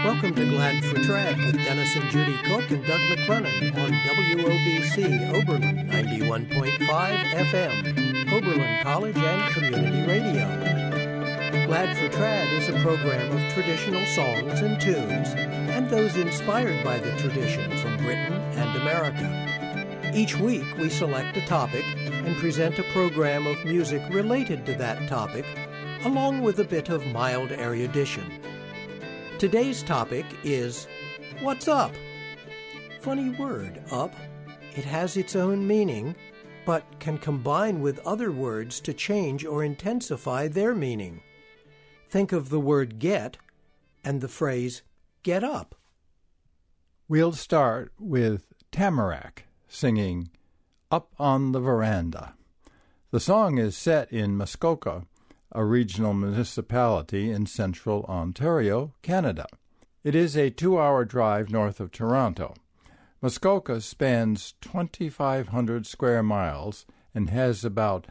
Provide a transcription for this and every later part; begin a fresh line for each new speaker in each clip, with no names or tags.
Welcome to Glad for Trad with Dennis and Judy Cook and Doug McClennan on WOBC Oberlin 91.5 FM, Oberlin College and Community Radio. Glad for Trad is a program of traditional songs and tunes and those inspired by the tradition from Britain and America. Each week we select a topic and present a program of music related to that topic, along with a bit of mild erudition. Today's topic is, what's up? Funny word, up. It has its own meaning, but can combine with other words to change or intensify their meaning. Think of the word get and the phrase get up.
We'll start with Tamarack singing Up on the Veranda. The song is set in Muskoka, a regional municipality in central Ontario, Canada. It is a 2-hour drive north of Toronto. Muskoka spans 2,500 square miles and has about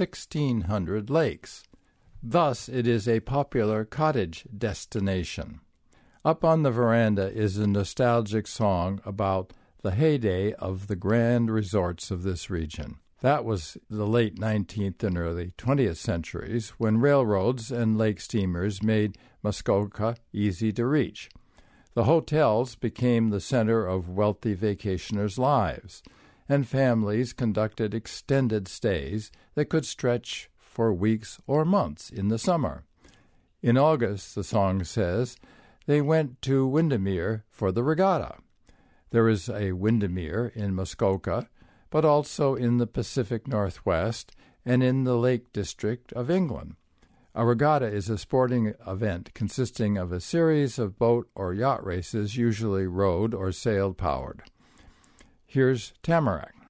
1,600 lakes. Thus, it is a popular cottage destination. Up on the Veranda is a nostalgic song about the heyday of the grand resorts of this region. That was the late 19th and early 20th centuries, when railroads and lake steamers made Muskoka easy to reach. The hotels became the center of wealthy vacationers' lives, and families conducted extended stays that could stretch for weeks or months in the summer. In August, the song says, they went to Windermere for the regatta. There is a Windermere in Muskoka, but also in the Pacific Northwest and in the Lake District of England. A regatta is a sporting event consisting of a series of boat or yacht races, usually rowed or sail-powered. Here's Tamarack.